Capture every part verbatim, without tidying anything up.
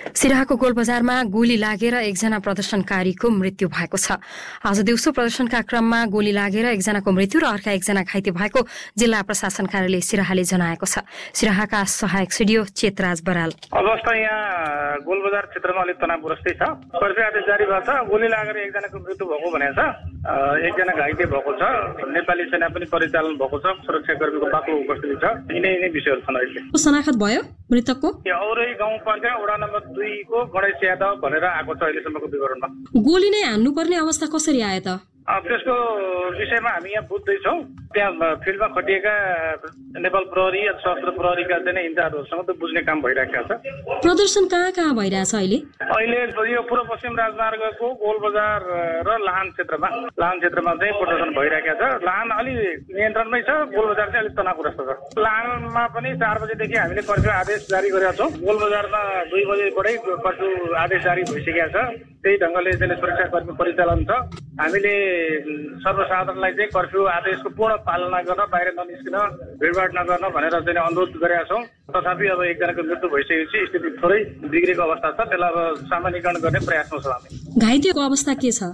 सिराहाको गोलबजारमा गोली लागेर एकजना प्रदर्शनकारीको मृत्यु भएको छ। आज दिउँसो प्रदर्शनका क्रममा गोली लागेर एकजनाको मृत्यु र अर्का एकजना घाइते भएको जिल्ला प्रशासन कार्यालय सिराहाले जनाएको छ। सिराहाका सहायक सिडिओ चेतराज बराल। अवस्था यहाँ गोलबजार क्षेत्रमा अलिक तनावग्रस्तै छ। कर्फ्यू आदेश जारी भएको छ। गोली लागेर एकजनाको मृत्यु भएको भनेको छ। एकजना घाइते भएको छ। नेपाली सेना पनि परिचालन भएको छ। सुरक्षाकर्मीको बाक्लो उपस्थिति छ। यिनै यिनै विषयहरू छन्। अहिले शनाखत भयो मृतकको? औरै गाउँपालिका वडा नम्बर दुई को गणेश यादव भनेर आएको छ अहिलेसम्मको विवरणमा। गोली नै हान्नुपर्ने अवस्था कसरी आयो त? त्यसको विषयमा हामी यहाँ बुझ्दैछौँ। त्यहाँ फिल्डमा खटिएका नेपाल प्रहरी सशस्त्र प्रहरीका चाहिँ इन्चार्जहरूसँग त बुझ्ने काम भइरहेको छ। प्रदर्शन कहाँ कहाँ भइरहेछ अहिले? अहिले यो पूर्व पश्चिम राजमार्गको गोलबजार र लाहान क्षेत्रमा लाहान क्षेत्रमा चाहिँ प्रदर्शन भइरहेको छ। लाहान अलि नियन्त्रणमै छ। गोलबजार चाहिँ अलिक तनावग्रस्त छ। लाहानमा पनि चार बजेदेखि हामीले कर्फ्यू आदेश जारी गरेका छौँ। गोलबजारमा दुई बजेबाटै कर्फ्यू आदेश जारी भइसकेको छ। त्यही ढङ्गले चाहिँ सुरक्षाकर्मी परिचालन छ। हामीले सर्वसाधारणलाई चाहिँ कर्फ्यू आदेशको पूर्ण पालना गर्न, बाहिर ननिस्किन, भिडभाड नगर्न भनेर चाहिँ अनुरोध गरेका छौँ। तथापि अब एकजनाको मृत्यु भइसकेपछि स्थिति थोरै बिग्रेको अवस्था छ। त्यसलाई अब सामान्यीकरण गर्ने प्रयासमा छौँ हामी। घाइतेको अवस्था के छ?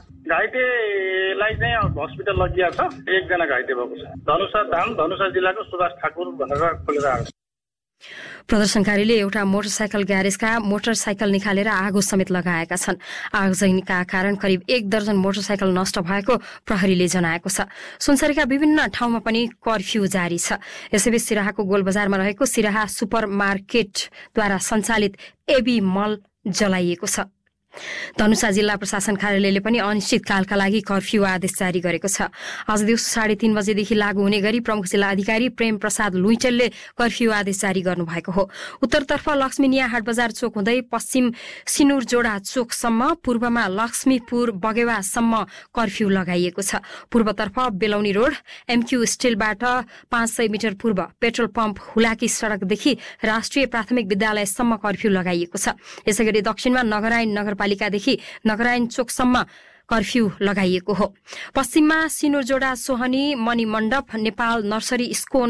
घाइतेलाई चाहिँ अब हस्पिटल लगिएको छ। एकजना घाइते भएको छ। धनुषा धाम धनुषा जिल्लाको सुभाष ठाकुर भनेर खोलेर आएको छ। प्रदर्शनकारीले एउटा मोटरसाइकल ग्यारेजका मोटरसाइकल निकालेर आगो समेत लगाएका छन्। आगजनीका कारण करिब एक दर्जन मोटरसाइकल नष्ट भएको प्रहरीले जनाएको छ। सुनसरीका विभिन्न ठाउँमा पनि कर्फ्यू जारी छ। यसैबीच सिराहाको गोलबजारमा रहेको सिराहा सुपर मार्केटद्वारा सञ्चालित एबी मल जलाइएको छ। धनुषा जिल्ला प्रशासन कार्यालयले पनि अनिश्चितकालका लागि कर्फ्यू आदेश जारी गरेको छ। आज दिउँसो साढे तीन बजेदेखि लागू हुने गरी प्रमुख जिल्ला अधिकारी प्रेम प्रसाद लुइटेलले कर्फ्यू आदेश जारी गर्नुभएको हो। उत्तरतर्फ लक्ष्मीनिया हाट बजार चोक हुँदै पश्चिम सिनुरजोडा चोकसम्म, पूर्वमा लक्ष्मीपुर बगेवासम्म कर्फ्यू लगाइएको छ। पूर्वतर्फ बेलौनी रोड, एमक्यू स्टिलबाट पाँच सय मिटर पूर्व पेट्रोल पम्प हुलाकी सड़कदेखि राष्ट्रिय प्राथमिक विद्यालयसम्म कर्फ्यू लगाइएको छ। यसैगरी दक्षिणमा नगरायन नगर पालिकादेखि नगरायन चोकसम्म कर्फ्यू लगाइएको हो। पश्चिममा सिनुरजोडा सोहनी मणिमण्डप नेपाल नर्सरी स्कोन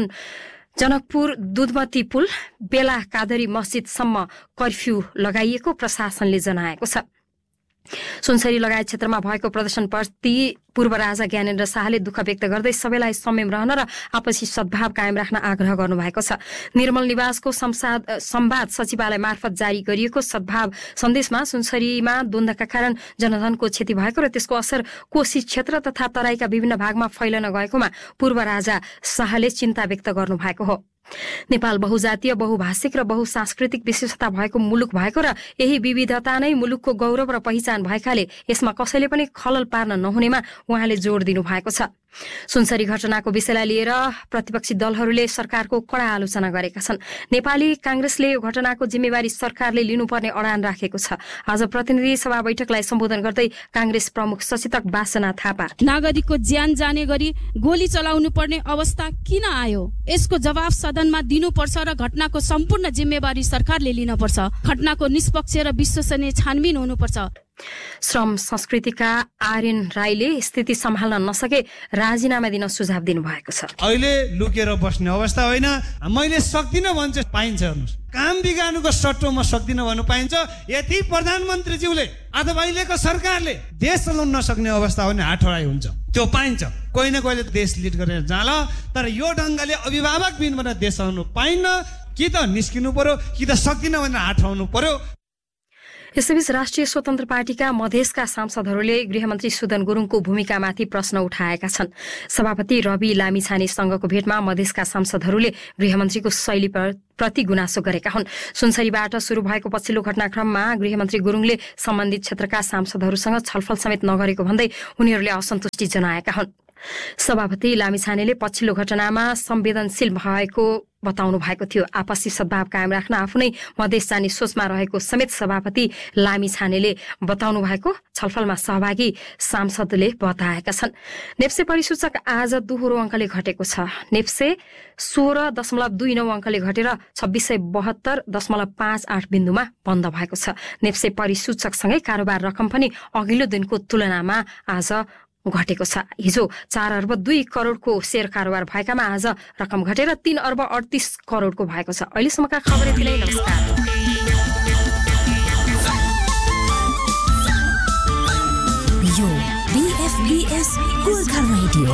जनकपुर दुधमती पुल बेला कादरी मस्जिदसम्म कर्फ्यू लगाइएको प्रशासनले जनाएको छ। सुनसरी लगायत क्षेत्रमा भएको प्रदर्शनप्रति पूर्व राजा ज्ञानेन्द्र शाहले दुःख व्यक्त गर्दै सबैलाई संयम रहन र आपसी सद्भाव कायम राख्न आग्रह गर्नुभएको छ। निर्मल निवासको संवाद संवाद सचिवालय मार्फत जारी गरिएको सद्भाव सन्देशमा सुनसरीमा द्वन्द्वका कारण जनधनको क्षति भएको र त्यसको असर कोशी क्षेत्र तथा तराईका विभिन्न भागमा फैलन गएकोमा पूर्व राजा शाहले चिन्ता व्यक्त गर्नुभएको हो। नेपाल बहुजातीय, बहुभाषिक र बहुसांस्कृतिक विशेषता भएको मुलुक भएको र यही विविधता नै मुलुकको गौरव र पहिचान भएकाले यसमा कसैले पनि खलल पार्न नहुनेमा उहाँले जोड दिनु भएको छ। सुनसरी घटनाको विषयलाई लिएर प्रतिपक्षी दलहरूले सरकारको कड़ा आलोचना गरेका छन्। नेपाली कांग्रेसले यो घटनाको जिम्मेवारी सरकारले लिनुपर्ने अडान राखेको छ। आज प्रतिनिधि सभा बैठकलाई सम्बोधन गर्दै कांग्रेस प्रमुख सचेतक वासना थापा, नागरिकको ज्यान जाने गरी गोली चलाउनु पर्ने अवस्था किन आयो, यसको जवाब सदनमा दिनुपर्छ र घटनाको सम्पूर्ण जिम्मेवारी सरकारले लिनुपर्छ। घटनाको निष्पक्ष र विश्वसनीय छानबिन हुनुपर्छ। श्रम संस्कृतिका आर्यन राईले स्थिति सम्हाल्न नसके राजीनामा दिन सुझाव दिनुभएको छ। अहिले लुकेर बस्ने अवस्था होइन। मैले सक्दिनँ भन्छ पाइन्छ। काम बिगार्नुको सट्टोमा सक्दिनँ भन्नु पाइन्छ। यति प्रधानमन्त्रीज्यूले अथवा अहिलेको सरकारले देश चलाउन नसक्ने अवस्था हो भने हाटहराई हुन्छ। त्यो पाइन्छ। कोही न कोहीले देश लिड गरेर जाला। तर यो ढङ्गले अभिभावक बिनबाट देश चलाउनु पाइन्न। कि त निस्किनु पर्यो, कि त सक्दिनँ भनेर हात हराउनु पर्यो। यसैबीच राष्ट्रिय स्वतन्त्र पार्टीका मधेसका सांसदहरूले गृहमन्त्री सुदन गुरुङको भूमिकामाथि प्रश्न उठाएका छन्। सभापति रवि लामिछानेसँगको भेटमा मधेसका सांसदहरूले गृहमन्त्रीको शैली प्रति गुनासो गरेका हुन्। सुनसरीबाट सुरु भएको पछिल्लो घटनाक्रममा गृहमन्त्री गुरुङले सम्बन्धित क्षेत्रका सांसदहरूसँग छलफल समेत नगरेको भन्दै उनीहरूले असन्तुष्टि जनाएका हुन्। सभापति लामिछानेले पछिल्लो घटनामा संवेदनशील भएको बताउनु भएको थियो। आपसी सद्भाव कायम राख्न आफू नै मधेस जाने सोचमा रहेको समेत सभापति लामिछानेले बताउनु भएको छलफलमा सहभागी सांसदले बताएका छन्। नेप्से परिसूचक आज दोहोरो अङ्कले घटेको छ। नेप्से सोह्र दशमलव दुई नौ अङ्कले घटेर छब्बिस सय बहत्तर दशमलव पाँच आठ बिन्दुमा बन्द भएको छ। नेप्से परिसूचकसँगै कारोबार रकम पनि अघिल्लो दिनको तुलनामा आज घटेको छ। हिजो चार अर्ब दुई करोडको शेयर कारोबार भएकामा आज रकम घटेर तीन अर्ब अडतिस करोडको भएको छ। अहिलेसम्मका खबर यति नै। नमस्कार। B F B S Gorkha radio